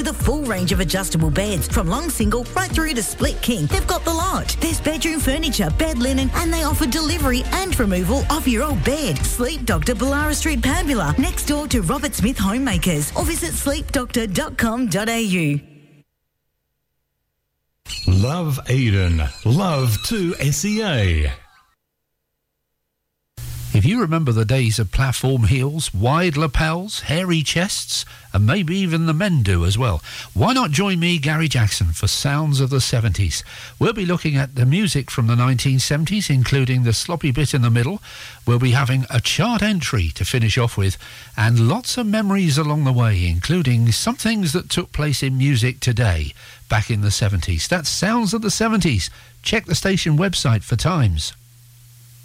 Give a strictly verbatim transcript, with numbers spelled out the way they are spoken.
The full range of adjustable beds, from long single right through to split king. They've got the lot. There's bedroom furniture, bed linen, and they offer delivery and removal of your old bed. Sleep Doctor, Ballara Street, Panbula, next door to Robert Smith Homemakers, or visit sleep doctor dot com dot a u. Love Eden. Love to S E A. If you remember the days of platform heels, wide lapels, hairy chests, and maybe even the men do as well, why not join me, Gary Jackson, for Sounds of the seventies? We'll be looking at the music from the nineteen seventies, including the sloppy bit in the middle. We'll be having a chart entry to finish off with, and lots of memories along the way, including some things that took place in music today, back in the seventies. That's Sounds of the seventies. Check the station website for times.